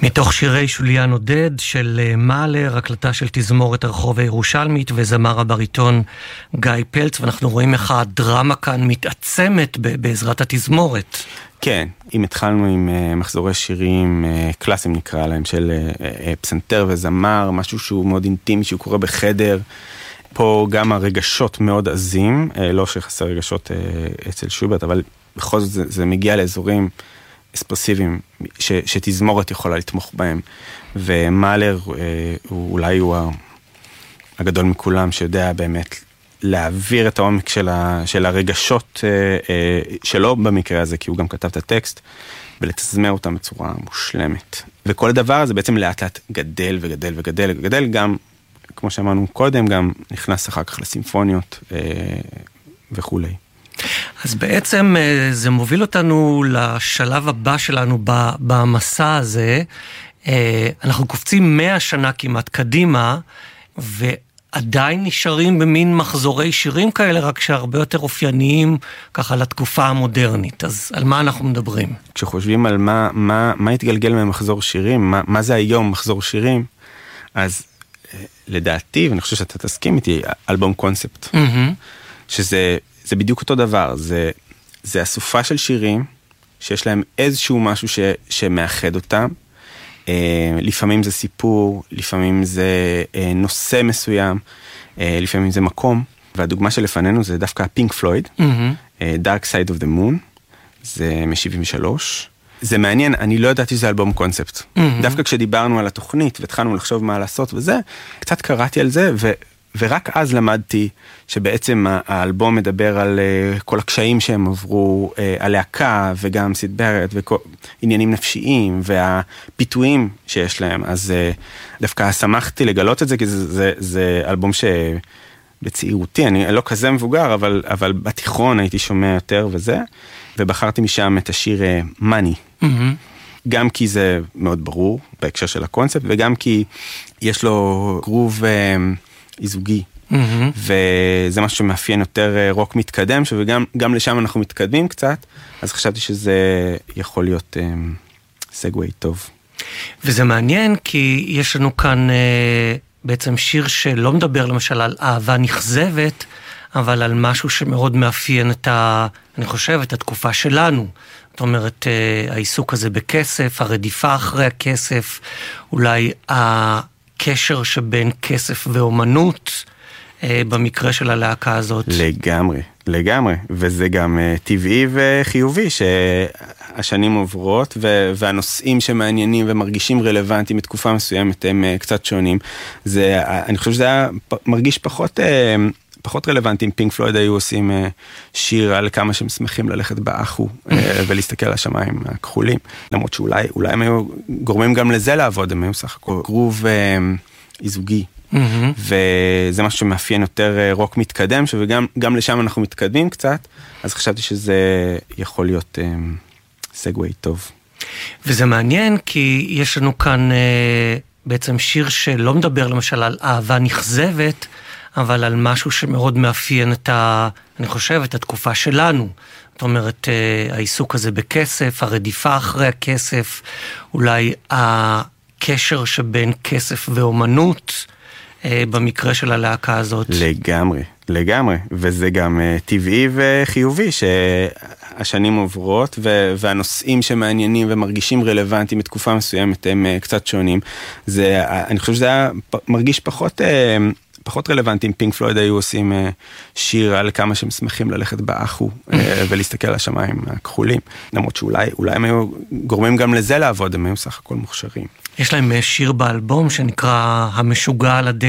מתוך שירי שוליאן עודד של מאלר, הקלטה של תזמורת הרחוב הירושלמית וזמר הבריטון גיא פלץ, ואנחנו רואים איך הדרמה כאן מתעצמת בעזרת התזמורת. כן, אם התחלנו עם מחזורי שירים קלאסיים נקרא להם, של פסנתר וזמר, משהו שהוא מאוד אינטימי, שהוא קורה בחדר, פה גם הרגשות מאוד עזים, לא שחסר רגשות אצל שוברט, אבל בכל זאת זה מגיע לאזורים אספרסיביים שתזמורת יכולה לתמוך בהם, ומאלר אולי הוא הגדול מכולם שיודע באמת להעביר את העומק של הרגשות שלו במקרה הזה, כי הוא גם כתב את הטקסט, ולתזמר אותם בצורה מושלמת. וכל הדבר הזה בעצם לאט לאט גדל וגדל וגדל וגדל, גם כמו שאמרנו קודם, גם נכנס אחר כך לסימפוניות וכולי. אז בעצם זה מוביל אותנו לשלב הבא שלנו במסע הזה. אנחנו קופצים 100 שנה כמעט קדימה, ועדיין נשארים במין מחזורי שירים כאלה, רק שהרבה יותר אופייניים ככה לתקופה המודרנית. אז על מה אנחנו מדברים? כשחושבים על מה התגלגל ממחזור שירים, מה זה היום מחזור שירים, אז לדעתי, ואני חושב שאתה תסכים איתי, אלבום קונספט. שזה בדיוק אותו דבר, זה אסופה של שירים, שיש להם איזשהו משהו שמאחד אותם, לפעמים זה סיפור, לפעמים זה נושא מסוים, לפעמים זה מקום, והדוגמה שלפנינו זה דווקא פינק פלויד, Dark Side of the Moon, זה מ-73, זה מעניין, אני לא ידעתי שזה אלבום קונספט, דווקא כשדיברנו על התוכנית, והתחלנו לחשוב מה לעשות וזה, קצת קראתי על זה, ורק אז למדתי שבעצם האלבום מדבר על כל הקשיים שהם עברו, הלהקה וגם סיד ברט ועניינים נפשיים והפיתויים שיש להם. אז דווקא שמחתי לגלות את זה, כי זה אלבום שבצעירותי, אני לא כזה מבוגר, אבל בתיכון הייתי שומע יותר וזה, ובחרתי משם את השיר Money. גם כי זה מאוד ברור בהקשר של הקונספט, וגם כי יש לו גרוב איזוגי, וזה משהו שמאפיין יותר רוק מתקדם, וגם לשם אנחנו מתקדמים קצת, אז חשבתי שזה יכול להיות סגווי טוב. וזה מעניין, כי יש לנו כאן בעצם שיר שלא מדבר למשל על אהבה נכזבת, אבל על משהו שמאוד מאפיין אני חושב, את התקופה שלנו. זאת אומרת, העיסוק הזה בכסף, הרדיפה אחרי הכסף, אולי הקשר שבין כסף ואומנות, במקרה של הלהקה הזאת. לגמרי, וזה גם טבעי וחיובי, שהשנים עוברות, והנושאים שמעניינים ומרגישים רלוונטיים בתקופה מסוימת, הם קצת שונים. אני חושב שזה היה מרגיש פחות רלוונטי, אם פינק פלויד היו עושים שיר על כמה שהם שמחים ללכת באחו, ולהסתכל על השמיים הכחולים, למרות שאולי הם היו גורמים גם לזה לעבוד, הם היו סך הכל גרוב איזוגי, וזה משהו שמאפיין יותר רוק מתקדם, וגם לשם אנחנו מתקדמים קצת, אז חשבתי שזה יכול להיות סגווי טוב. וזה מעניין, כי יש לנו כאן בעצם שיר שלא מדבר למשל על אהבה נכזבת, אבל על משהו שמאוד מאפיין אני חושב, את התקופה שלנו. זאת אומרת, העיסוק הזה בכסף, הרדיפה אחרי הכסף, אולי הקשר שבין כסף ואומנות, במקרה של הלהקה הזאת. לגמרי, וזה גם טבעי וחיובי, שהשנים עוברות, והנושאים שמעניינים ומרגישים רלוונטיים בתקופה מסוימת, הם קצת שונים. אני חושב שזה היה מרגיש פחות רלוונטי, אם פינק פלויד היו עושים שיר על כמה שהם שמחים ללכת באחו, ולהסתכל על השמיים הכחולים, למרות שאולי הם היו גורמים גם לזה לעבוד, הם היו סך הכל מוכשרים. יש להם שיר באלבום שנקרא המשוגע על הדרך.